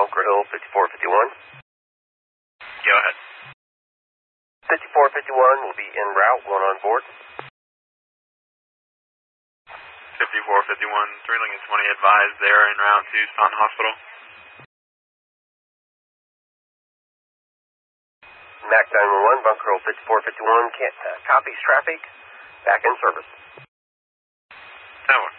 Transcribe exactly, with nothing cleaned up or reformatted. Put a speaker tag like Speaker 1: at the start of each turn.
Speaker 1: Bunker Hill, fifty-four fifty-one.
Speaker 2: Go ahead.
Speaker 1: fifty-four fifty-one will be en route, one on board.
Speaker 2: fifty-four fifty-one, three Lincoln twenty advised there en route to Staunton Hospital.
Speaker 1: Mac nine one one, Bunker Hill, fifty-four fifty-one, can't, uh, copies traffic, back in service.
Speaker 2: ten one.